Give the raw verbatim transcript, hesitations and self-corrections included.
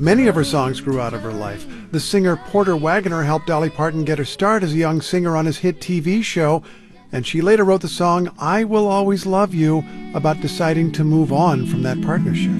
Many of her songs grew out of her life. The singer Porter Wagoner helped Dolly Parton get her start as a young singer on his hit T V show, and she later wrote the song I Will Always Love You about deciding to move on from that partnership.